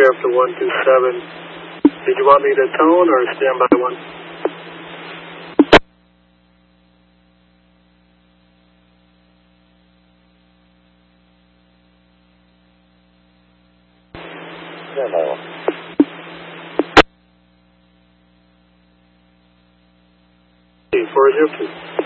Sheriff to 127. Did you want me to tone or stand by one? Stand by one. 402.